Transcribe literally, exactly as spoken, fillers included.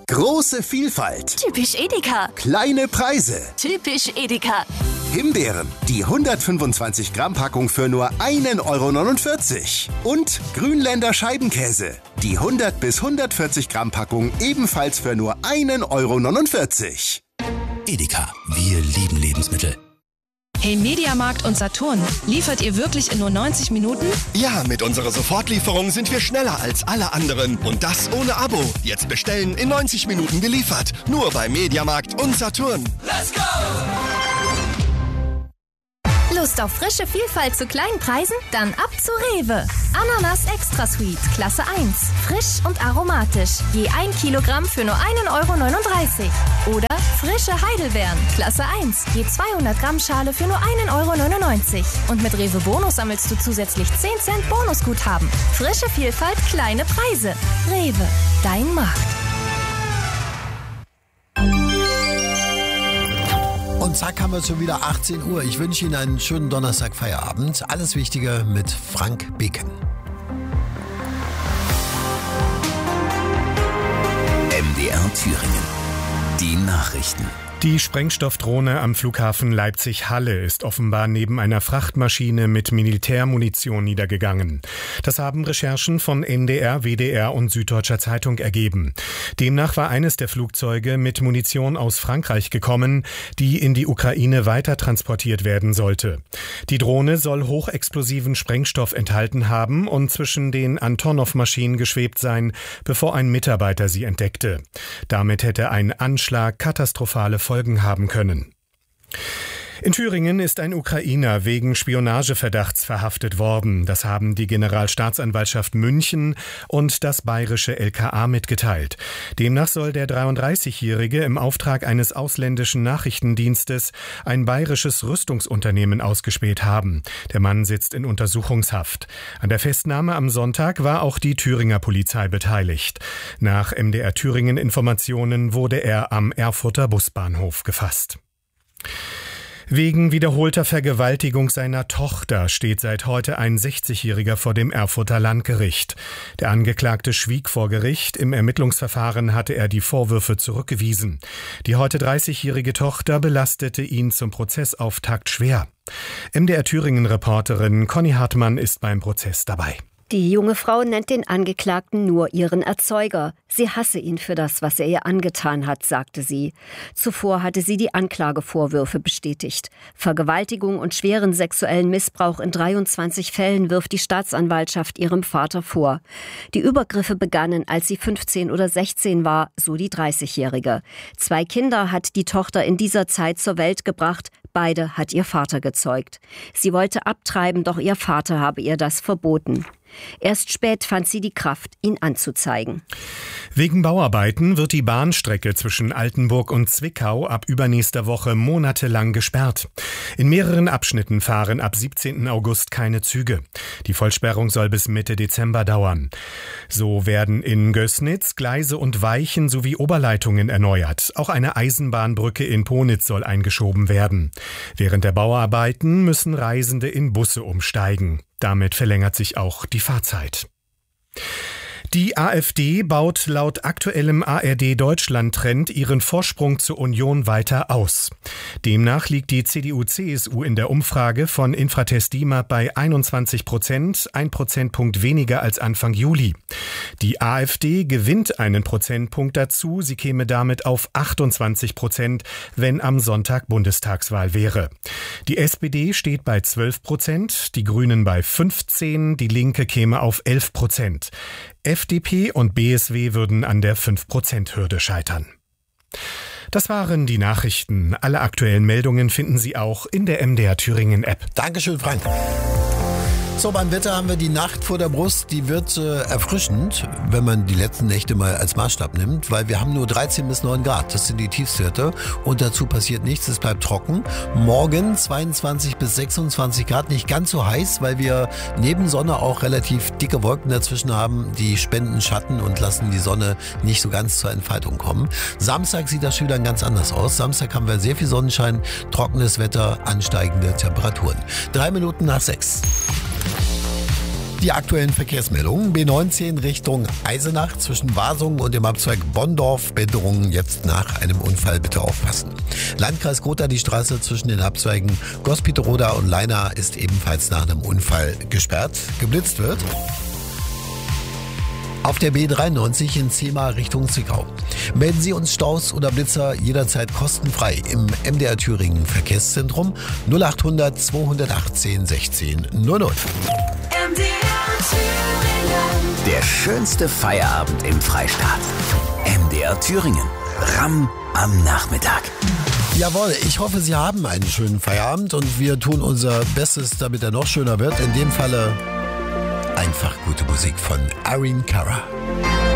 Große Vielfalt. Typisch Edeka. Kleine Preise. Typisch Edeka. Himbeeren, die hundertfünfundzwanzig Gramm Packung für nur ein Euro neunundvierzig. Und Grünländer Scheibenkäse, die hundert bis hundertvierzig Gramm Packung ebenfalls für nur ein Euro neunundvierzig. Edeka, wir lieben Lebensmittel. Hey Mediamarkt und Saturn, liefert ihr wirklich in nur neunzig Minuten? Ja, mit unserer Sofortlieferung sind wir schneller als alle anderen. Und das ohne Abo. Jetzt bestellen, in neunzig Minuten geliefert. Nur bei Mediamarkt und Saturn. Let's go! Lust auf frische Vielfalt zu kleinen Preisen? Dann ab zu Rewe. Ananas Extra Sweet, Klasse eins. Frisch und aromatisch. Je ein Kilogramm für nur ein Euro neununddreißig. Oder frische Heidelbeeren, Klasse eins. Je zweihundert Gramm Schale für nur ein Euro neunundneunzig. Und mit Rewe Bonus sammelst du zusätzlich zehn Cent Bonusguthaben. Frische Vielfalt, kleine Preise. Rewe, dein Markt. Und zack, haben wir schon wieder achtzehn Uhr. Ich wünsche Ihnen einen schönen Donnerstag-Feierabend. Alles Wichtige mit Frank Beken. M D R Thüringen. Die Nachrichten. Die Sprengstoffdrohne am Flughafen Leipzig-Halle ist offenbar neben einer Frachtmaschine mit Militärmunition niedergegangen. Das haben Recherchen von N D R, W D R und Süddeutscher Zeitung ergeben. Demnach war eines der Flugzeuge mit Munition aus Frankreich gekommen, die in die Ukraine weiter transportiert werden sollte. Die Drohne soll hochexplosiven Sprengstoff enthalten haben und zwischen den Antonov-Maschinen geschwebt sein, bevor ein Mitarbeiter sie entdeckte. Damit hätte ein Anschlag katastrophale Folgen haben können. In Thüringen ist ein Ukrainer wegen Spionageverdachts verhaftet worden. Das haben die Generalstaatsanwaltschaft München und das bayerische L K A mitgeteilt. Demnach soll der dreiunddreißigjährige im Auftrag eines ausländischen Nachrichtendienstes ein bayerisches Rüstungsunternehmen ausgespäht haben. Der Mann sitzt in Untersuchungshaft. An der Festnahme am Sonntag war auch die Thüringer Polizei beteiligt. Nach M D R Thüringen Informationen wurde er am Erfurter Busbahnhof gefasst. Wegen wiederholter Vergewaltigung seiner Tochter steht seit heute ein sechzigjähriger vor dem Erfurter Landgericht. Der Angeklagte schwieg vor Gericht. Im Ermittlungsverfahren hatte er die Vorwürfe zurückgewiesen. Die heute dreißigjährige Tochter belastete ihn zum Prozessauftakt schwer. M D R Thüringen-Reporterin Conny Hartmann ist beim Prozess dabei. Die junge Frau nennt den Angeklagten nur ihren Erzeuger. Sie hasse ihn für das, was er ihr angetan hat, sagte sie. Zuvor hatte sie die Anklagevorwürfe bestätigt. Vergewaltigung und schweren sexuellen Missbrauch in dreiundzwanzig Fällen wirft die Staatsanwaltschaft ihrem Vater vor. Die Übergriffe begannen, als sie fünfzehn oder sechzehn war, so die dreißigjährige. Zwei Kinder hat die Tochter in dieser Zeit zur Welt gebracht. Beide hat ihr Vater gezeugt. Sie wollte abtreiben, doch ihr Vater habe ihr das verboten. Erst spät fand sie die Kraft, ihn anzuzeigen. Wegen Bauarbeiten wird die Bahnstrecke zwischen Altenburg und Zwickau ab übernächster Woche monatelang gesperrt. In mehreren Abschnitten fahren ab siebzehnten August keine Züge. Die Vollsperrung soll bis Mitte Dezember dauern. So werden in Gößnitz Gleise und Weichen sowie Oberleitungen erneuert. Auch eine Eisenbahnbrücke in Ponitz soll eingeschoben werden. Während der Bauarbeiten müssen Reisende in Busse umsteigen. Damit verlängert sich auch die Fahrzeit. Die AfD baut laut aktuellem A R D-Deutschland-Trend ihren Vorsprung zur Union weiter aus. Demnach liegt die C D U C S U in der Umfrage von Infratest DIMAP bei einundzwanzig Prozent, ein Prozentpunkt weniger als Anfang Juli. Die AfD gewinnt einen Prozentpunkt dazu, sie käme damit auf achtundzwanzig Prozent, wenn am Sonntag Bundestagswahl wäre. Die S P D steht bei zwölf Prozent, die Grünen bei fünfzehn, die Linke käme auf elf Prozent. F D P und B S W würden an der fünf Prozent Hürde scheitern. Das waren die Nachrichten. Alle aktuellen Meldungen finden Sie auch in der M D R Thüringen App. Dankeschön, Frank. So, beim Wetter haben wir die Nacht vor der Brust, die wird äh, erfrischend, wenn man die letzten Nächte mal als Maßstab nimmt, weil wir haben nur dreizehn bis neun Grad, das sind die Tiefstwerte und dazu passiert nichts, es bleibt trocken. Morgen zweiundzwanzig bis sechsundzwanzig Grad, nicht ganz so heiß, weil wir neben Sonne auch relativ dicke Wolken dazwischen haben, die spenden Schatten und lassen die Sonne nicht so ganz zur Entfaltung kommen. Samstag sieht das schon wieder ganz anders aus. Samstag haben wir sehr viel Sonnenschein, trockenes Wetter, ansteigende Temperaturen. Drei Minuten nach sechs. Die aktuellen Verkehrsmeldungen. B neunzehn Richtung Eisenach zwischen Wasungen und dem Abzweig Bonndorf. Besserungen jetzt nach einem Unfall, bitte aufpassen. Landkreis Gotha, die Straße zwischen den Abzweigen Gospiterode und Leina ist ebenfalls nach einem Unfall gesperrt. Geblitzt wird. Auf der B dreiundneunzig in Zehmar Richtung Zwickau. Melden Sie uns Staus oder Blitzer jederzeit kostenfrei im M D R Thüringen Verkehrszentrum null achthundert zweihundertachtzehn sechzehn null null. M D R Thüringen. Der schönste Feierabend im Freistaat. M D R Thüringen. Ramm am Nachmittag. Jawohl, ich hoffe, Sie haben einen schönen Feierabend und wir tun unser Bestes, damit er noch schöner wird. In dem Falle einfach gute Musik von Arin Cara.